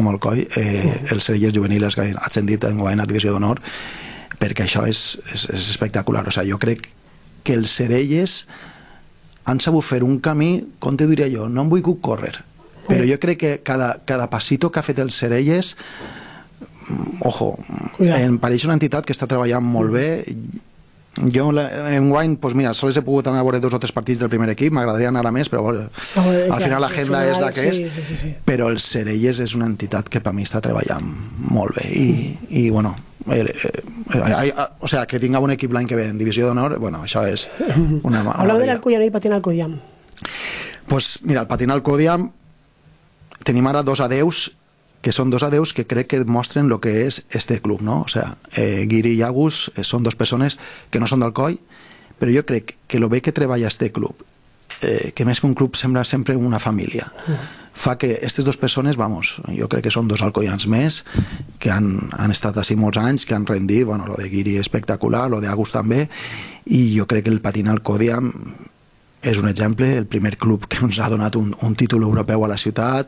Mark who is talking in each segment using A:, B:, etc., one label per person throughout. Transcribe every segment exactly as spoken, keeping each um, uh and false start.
A: com el Coi, eh, els Serelles juveniles que han ascendit en la divisió d'honor, perquè això és, és, és espectacular. O sigui, jo crec que els Serelles han sabut fer un camí, com te diria jo, no han volgut córrer, però jo crec que cada, cada passito que ha fet els Serelles, ojo, em pareix una entitat que està treballant molt bé. Jo en guany, doncs mira, sols he pogut anar a veure dos o tres partits del primer equip, m'agradaria anar a més, però bueno, al final l'agenda és la que és,
B: sí, sí, sí.
A: Però el Serelles és una entitat que per mi està treballant molt bé i, i bueno, eh, eh, o sea, que tinga un equip l'any que ve en divisió d'honor, bueno, això és una...
B: Hableu de l'Alcoyano i patina al Codiam.
A: Pues mira, el patina al Codiam tenim ara dos adeus que són dos adeus que crec que mostren el que és este club, no? O sea, eh, Guiri i Agus eh, són dos persones que no són d'Alcoi, però jo crec que el bé que treballa este club, eh, que més que un club sembla sempre una família, mm. fa que aquestes dues persones, vamos, jo crec que són dos alcoians més, que han, han estat així molts anys, que han rendit, bueno, lo de Guiri espectacular, lo de Agus també, i jo crec que el patina al Codiam és un exemple, el primer club que ens ha donat un, un títol europeu a la ciutat,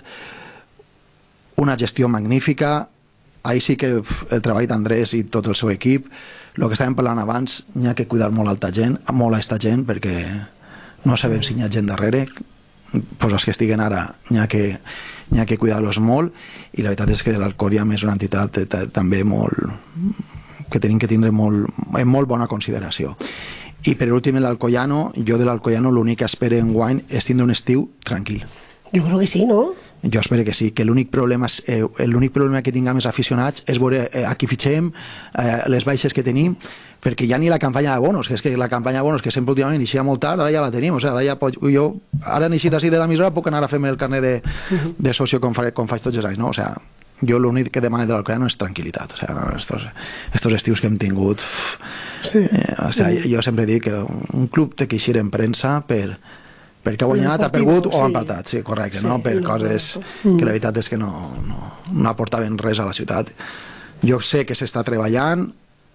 A: una gestió magnífica. Ahí sí que uf, el treball d'Andrés i tot el seu equip, el que estàvem parlant abans, n'hi ha que cuidar molt a alta gent, molt a esta gent, perquè no sabem si hi ha gent darrere, pues els que estiguen ara n'hi ha que, n'hi ha que cuidar-los molt, i la veritat és que l'Alcodiam és una entitat també molt que tenim que tindre molt, en molt bona consideració. I per últim l'Alcoyano, jo de l'Alcoyano l'únic que espero en guany és tindre un estiu tranquil.
B: Jo crec que sí, no?
A: Jo espero que sí, que l'únic problema, eh, l'únic problema que tinguem els aficionats és veure eh, a qui fitxem, eh, les baixes que tenim, perquè ja ni la campanya de bonos, que és que la campanya de bonos que sempre últimament inicia molt tard, ara ja la tenim, o sigui, ara ja pot, jo, ara ni si d'ací de l'emissora puc anar a fer-me el carnet de, de socio com, fa, com faig tots els anys, no? O sigui, jo l'únic que demano de l'Alcoyano és tranquil·litat, o sigui, no, estos, estos estius que hem tingut, sí. eh, o sigui, jo sempre dic que un club té que eixir en premsa per... perquè ha guanyat, ha perdut o ha empatat, sí, correcte, sí, no? Per no, coses que la veritat és que no, no, no aportaven res a la ciutat. Jo sé que s'està treballant,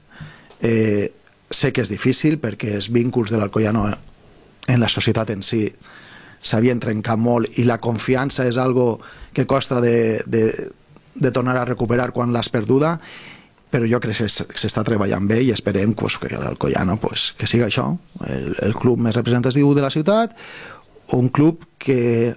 A: eh, sé que és difícil perquè els vínculs de l'Alcoyano en la societat en si s'havien trencat molt i la confiança és algo que costa de, de, de tornar a recuperar quan l'has perduda, però jo crec que s'està treballant bé i esperem pues, que l'Alcoyano pues, que siga això, el, el club més representatiu de la ciutat, un club que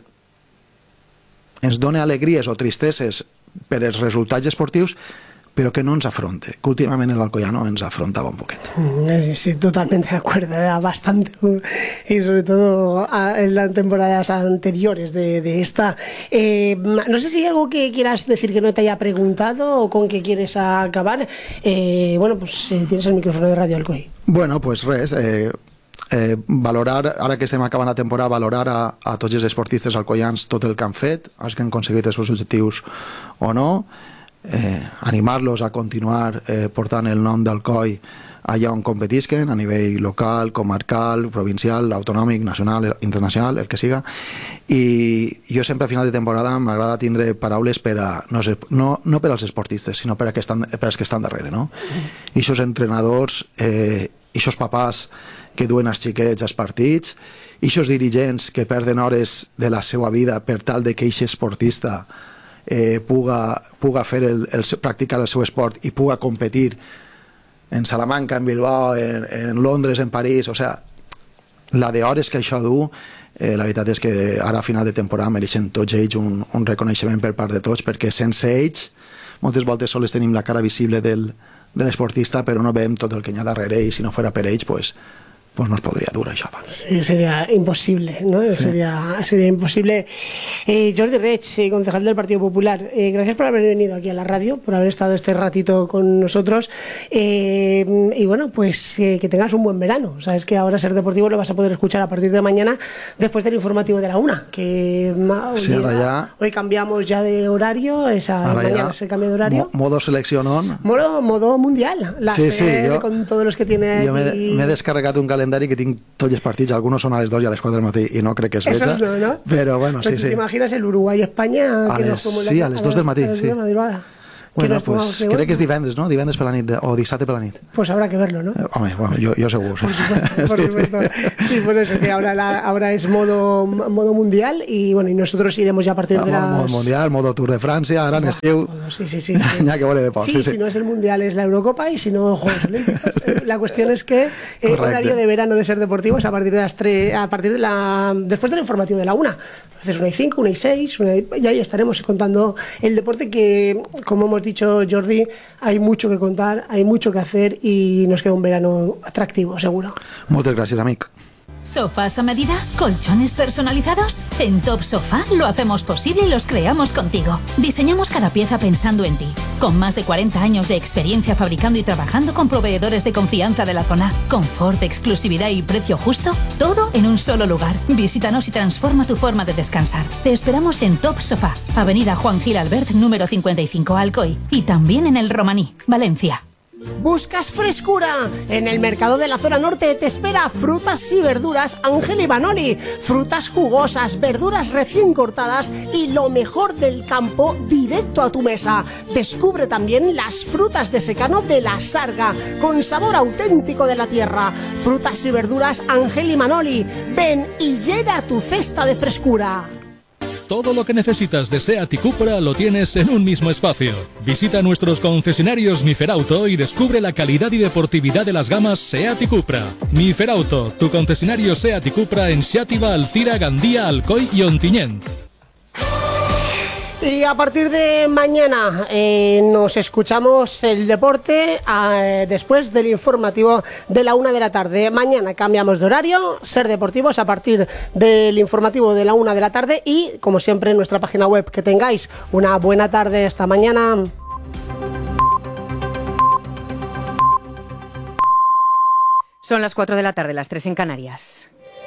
A: ens dona alegries o tristeses per els resultats esportius, pero que no ens afronte, que últimament el Alcoyano ens afrontaba un poquito.
B: Sí, sí, totalmente de acuerdo, era bastante, y sobre todo en las temporadas anteriores de, de esta. Eh, no sé si hay algo que quieras decir que no te haya preguntado o con que quieres acabar. Eh, bueno, pues eh, tienes el micrófono de Radio Alcoy.
A: Bueno, pues res, eh, eh, valorar, ara que estem acabant la temporada, valorar a, a tots els esportistes alcoians tot el que han fet, els que han aconseguit els seus objectius o no, Eh, animar-los a continuar eh, portant el nom d'Alcoi allà on competisquen, a nivell local, comarcal, provincial, autonòmic, nacional, internacional, el que siga. I jo sempre a final de temporada m'agrada tindre paraules per a, no, sé, no, no per als esportistes, sinó per, a que estan, per als que estan darrere, no? I aquests entrenadors, eh, i aquests papàs que duen els xiquets als partits, i aquests dirigents que perden hores de la seva vida per tal de que aquest esportista Eh, puga, puga fer el, el, practicar el seu esport i puga competir en Salamanca, en Bilbao, en, en Londres, en París, o sea, la d'hores que això du, eh, la veritat és que ara a final de temporada mereixen tots ells un, un reconeixement per part de tots, perquè sense ells moltes voltes sols tenim la cara visible del, de l'esportista, però no veiem tot el que hi ha darrere, i si no fora per ells, pues, pues no es podría durar això.
B: Sí, sería imposible, ¿no? Sí. Sería, sería imposible. Eh, Jordi Reig, eh, concejal del Partido Popular, eh, gracias por haber venido aquí a la radio, por haber estado este ratito con nosotros. Eh, y bueno, pues eh, que tengas un buen verano. Sabes que ahora Ser Deportivo lo vas a poder escuchar a partir de mañana, después del informativo de la una, que hoy,
A: sí, ya,
B: hoy cambiamos ya de horario, esa mañana se cambia de horario.
A: Mo, modo selección on.
B: Modo, modo mundial. La
A: sí, sí, yo,
B: con todos los que tiene
A: yo
B: aquí.
A: me he descargado un calendari que tinc tots els partits, algunos són a les dos i a les quatre del matí i no crec que es veja,
B: no, no.
A: però bueno, sí, sí.
B: ¿Te imaginas el Uruguay-España?
A: A les, sí, a les dos del matí, sí. Bueno, pues crec que és divendres, ¿no? Divendres per la nit, o dissabte per la nit.
B: Pues habrá que verlo, ¿no?
A: Eh, hombre, bueno, yo, yo seguro.
B: Por supuesto, por supuesto. Sí, por eso que ahora, la, ahora es modo, modo mundial y bueno, y nosotros iremos ya a partir de las...
A: Modo mundial, modo Tour de Francia, gran estiu...
B: Sí, sí, sí.
A: Ya que vale de poc.
B: Sí,
A: Sí, sí.
B: si no es el mundial es la Eurocopa y si no Juegos Olímpicos. La cuestión es que eh, horario de verano de Ser Deportivos a partir de las tres, a partir de la... después del informativo de la una. Entonces una y cinco, una y seis, una y... y ahí estaremos contando el deporte que, como hemos dicho Jordi, hay mucho que contar, hay mucho que hacer y nos queda un verano atractivo, seguro.
A: Moltes gràcies, amic.
C: ¿Sofás a medida? ¿Colchones personalizados? En Top Sofá lo hacemos posible y los creamos contigo. Diseñamos cada pieza pensando en ti. Con más de cuarenta años de experiencia fabricando y trabajando con proveedores de confianza de la zona. Confort, exclusividad y precio justo. Todo en un solo lugar. Visítanos y transforma tu forma de descansar. Te esperamos en Top Sofá, Avenida Juan Gil Albert, número cincuenta y cinco, Alcoy. Y también en el Romaní, Valencia.
B: ¿Buscas frescura? En el mercado de la zona norte te espera Frutas y Verduras Ángel Ivanoli. Frutas jugosas, verduras recién cortadas y lo mejor del campo directo a tu mesa. Descubre también las frutas de secano de la Sarga, con sabor auténtico de la tierra. Frutas y Verduras Ángel Ivanoli. Ven y llena tu cesta de frescura.
D: Todo lo que necesitas de SEAT y Cupra lo tienes en un mismo espacio. Visita nuestros concesionarios Miferauto y descubre la calidad y deportividad de las gamas SEAT y Cupra. Miferauto, tu concesionario SEAT y Cupra en Xàtiva, Alcira, Gandía, Alcoy y Ontinyent.
B: Y a partir de mañana eh, nos escuchamos el deporte eh, después del informativo de la una de la tarde. Mañana cambiamos de horario, Ser Deportivos a partir del informativo de la una de la tarde y, como siempre, en nuestra página web. Que tengáis una buena tarde. Hasta mañana.
E: Son las cuatro de la tarde, las tres en Canarias.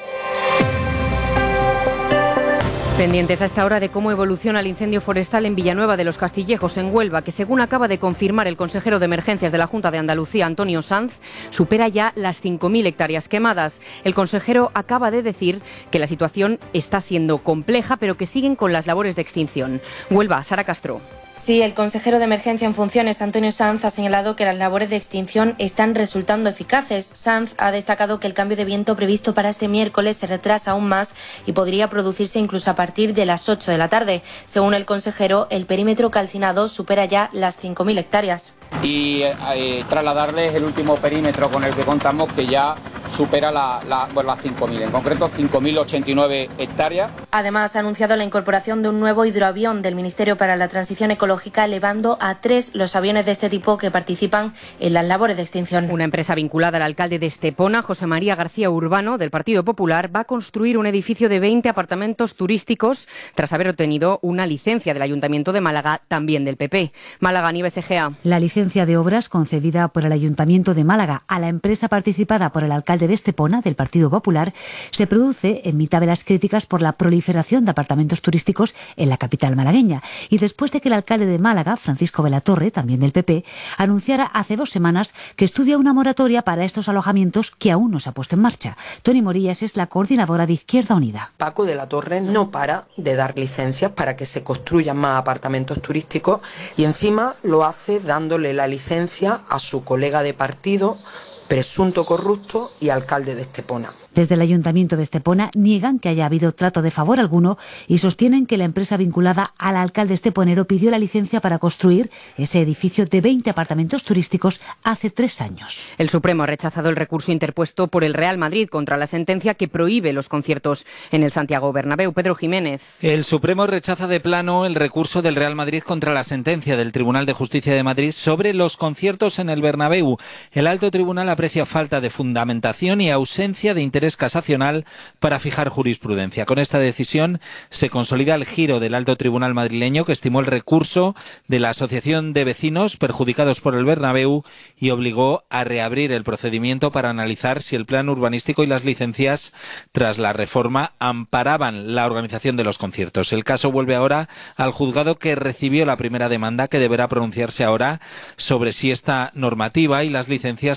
E: Pendientes a esta hora de cómo evoluciona el incendio forestal en Villanueva de los Castillejos, en Huelva, que según acaba de confirmar el consejero de Emergencias de la Junta de Andalucía, Antonio Sanz, supera ya las cinco mil hectáreas quemadas. El consejero acaba de decir que la situación está siendo compleja, pero que siguen con las labores de extinción. Huelva, Sara Castro.
F: Sí, el consejero de Emergencia en funciones, Antonio Sanz, ha señalado que las labores de extinción están resultando eficaces. Sanz ha destacado que el cambio de viento previsto para este miércoles se retrasa aún más y podría producirse incluso a partir de las ocho de la tarde. Según el consejero, el perímetro calcinado supera ya las cinco mil hectáreas.
G: Y eh, trasladarles el último perímetro con el que contamos, que ya supera la, la, bueno, las cinco mil, en concreto cinco mil ochenta y nueve hectáreas.
F: Además, ha anunciado la incorporación de un nuevo hidroavión del Ministerio para la Transición Ecológica, elevando a tres los aviones de este tipo que participan en las labores de extinción.
E: Una empresa vinculada al alcalde de Estepona, José María García Urbano, del Partido Popular, va a construir un edificio de veinte apartamentos turísticos tras haber obtenido una licencia del Ayuntamiento de Málaga, también del P P. Málaga, Nieves Egea.
H: La licencia de obras concedida por el Ayuntamiento de Málaga a la empresa participada por el alcalde de Estepona, del Partido Popular, se produce en mitad de las críticas por la proliferación de apartamentos turísticos en la capital malagueña y después de que el alcalde de Málaga, Francisco Velatorre, también del P P, anunciara hace dos semanas que estudia una moratoria para estos alojamientos que aún no se ha puesto en marcha. Toni Morillas es la coordinadora de Izquierda Unida.
I: Paco de la Torre no para de dar licencias para que se construyan más apartamentos turísticos y encima lo hace dándole la licencia a su colega de partido, presunto corrupto y alcalde de Estepona.
H: Desde el Ayuntamiento de Estepona niegan que haya habido trato de favor alguno y sostienen que la empresa vinculada al alcalde esteponero pidió la licencia para construir ese edificio de veinte apartamentos turísticos hace tres años.
E: El Supremo ha rechazado el recurso interpuesto por el Real Madrid contra la sentencia que prohíbe los conciertos en el Santiago Bernabéu. Pedro Jiménez.
J: El Supremo rechaza de plano el recurso del Real Madrid contra la sentencia del Tribunal de Justicia de Madrid sobre los conciertos en el Bernabéu. El alto tribunal aprecia falta de fundamentación y ausencia de interés casacional para fijar jurisprudencia. Con esta decisión se consolida el giro del alto tribunal madrileño, que estimó el recurso de la Asociación de Vecinos perjudicados por el Bernabéu y obligó a reabrir el procedimiento para analizar si el plan urbanístico y las licencias tras la reforma amparaban la organización de los conciertos. El caso vuelve ahora al juzgado que recibió la primera demanda, que deberá pronunciarse ahora sobre si esta normativa y las licencias permiten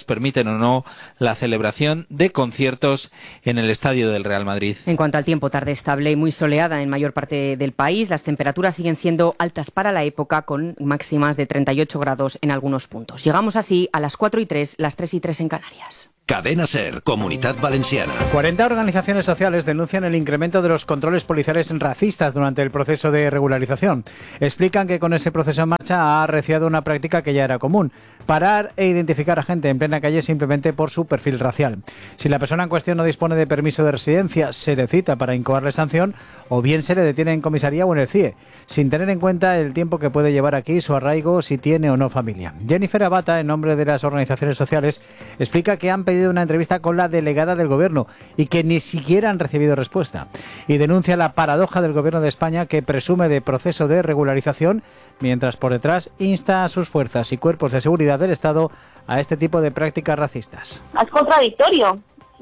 J: permiten o no la celebración de conciertos en el estadio del Real Madrid.
E: En cuanto al tiempo, tarde estable y muy soleada en mayor parte del país. Las temperaturas siguen siendo altas para la época, con máximas de treinta y ocho grados en algunos puntos. Llegamos así a las cuatro y tres, las tres y tres en Canarias.
K: Cadena SER, Comunidad Valenciana.
L: cuarenta organizaciones sociales denuncian el incremento de los controles policiales racistas durante el proceso de regularización. Explican que con ese proceso en marcha ha arreciado una práctica que ya era común: parar e identificar a gente en plena calle simplemente por su perfil racial. Si la persona en cuestión no dispone de permiso de residencia, se le cita para incoarle sanción, o bien se le detiene en comisaría o en el C I E, sin tener en cuenta el tiempo que puede llevar aquí, su arraigo, si tiene o no familia. Jennifer Abata, en nombre de las organizaciones sociales, explica que han pedido una entrevista con la delegada del Gobierno y que ni siquiera han recibido respuesta. Y denuncia la paradoja del Gobierno de España, que presume de proceso de regularización, mientras por detrás insta a sus fuerzas y cuerpos de seguridad del Estado a este tipo de prácticas racistas.
M: Es contradictorio.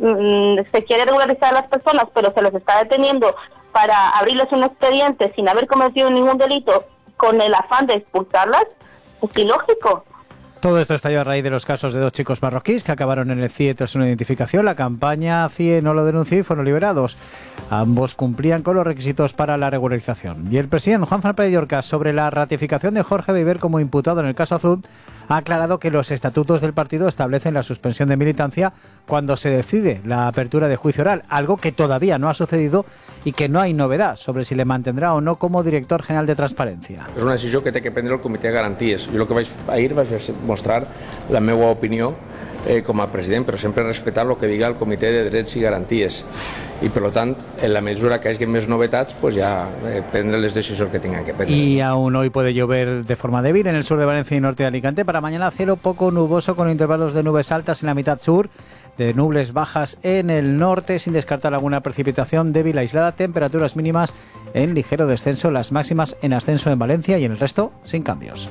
M: Se quiere regularizar a las personas, pero se les está deteniendo para abrirles un expediente sin haber cometido ningún delito, con el afán de expulsarlas. Es ilógico.
L: Todo esto estalló a raíz de los casos de dos chicos marroquíes que acabaron en el C I E tras una identificación. La campaña C I E no lo denunció y fueron liberados. Ambos cumplían con los requisitos para la regularización. Y el presidente Juan Fran Pérez Llorca, sobre la ratificación de Jorge Beiber como imputado en el caso Azul, ha aclarado que los estatutos del partido establecen la suspensión de militancia cuando se decide la apertura de juicio oral, algo que todavía no ha sucedido y que no hay novedad sobre si le mantendrà o no como director general de Transparència.
N: És una decisió que té que prendre el Comitè de Garanties. Jo el que vaig ahir vaig mostrar la meva opinió eh, com a president, però sempre respetar el que diga el Comitè de Drets i Garanties. I, per tant, en la mesura que hagi més novetats, pues ja eh, prendre les decisions que tinguin que prendre.
L: Y aún hoy puede llover de forma débil en el sur de Valencia y norte de Alicante. Para mañana cielo poco nuboso con intervalos de nubes altas en la mitad sur, de nubes bajas en el norte, sin descartar alguna precipitación débil aislada. Temperaturas mínimas en ligero descenso, las máximas en ascenso en Valencia y en el resto sin cambios.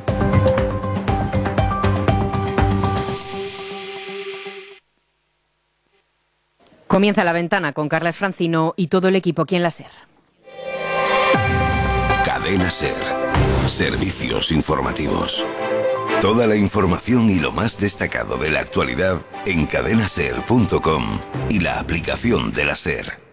E: Comienza La Ventana con Carla Esfrancino y todo el equipo aquí en la SER.
K: Cadena SER. Servicios informativos. Toda la información y lo más destacado de la actualidad en cadena ser punto com y la aplicación de la SER.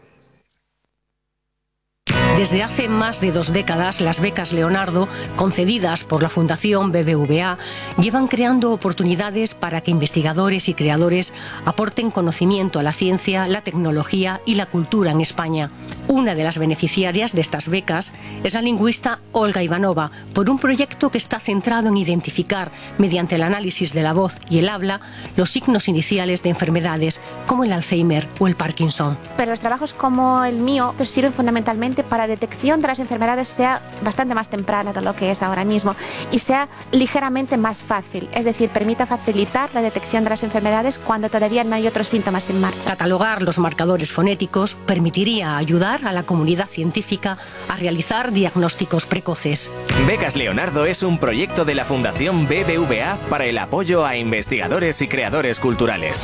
O: Desde hace más de dos décadas, las becas Leonardo, concedidas por la Fundación B B V A, llevan creando oportunidades para que investigadores y creadores aporten conocimiento a la ciencia, la tecnología y la cultura en España. Una de las beneficiarias de estas becas es la lingüista Olga Ivanova, por un proyecto que está centrado en identificar, mediante el análisis de la voz y el habla, los signos iniciales de enfermedades como el Alzheimer o el Parkinson.
P: Pero los trabajos como el mío sirven fundamentalmente para la detección de las enfermedades sea bastante más temprana de lo que es ahora mismo y sea ligeramente más fácil, es decir, permita facilitar la detección de las enfermedades cuando todavía no hay otros síntomas en marcha.
O: Catalogar los marcadores fonéticos permitiría ayudar a la comunidad científica a realizar diagnósticos precoces.
Q: Becas Leonardo es un proyecto de la Fundación B B V A para el apoyo a investigadores y creadores culturales.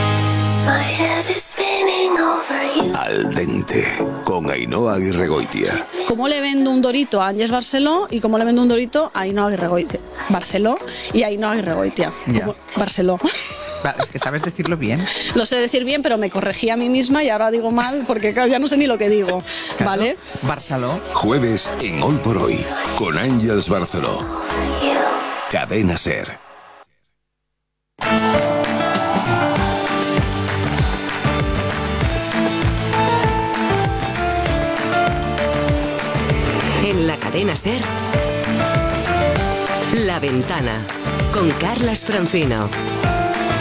K: Al dente, con Ainhoa Aguirregoitia.
R: ¿Cómo le vendo un dorito a Ángeles Barceló y cómo le vendo un dorito a Ainhoa Aguirregoitia? Barceló y Ainhoa Aguirregoitia. Barceló.
S: Es que sabes decirlo bien.
R: Lo sé decir bien, pero me corregí a mí misma y ahora digo mal porque claro, ya no sé ni lo que digo. Claro. ¿Vale?
S: Barceló.
K: Jueves en Hoy por Hoy, con Ángeles Barceló. Cadena SER.
T: En la cadena SER, La Ventana, con Carla Esfrancino.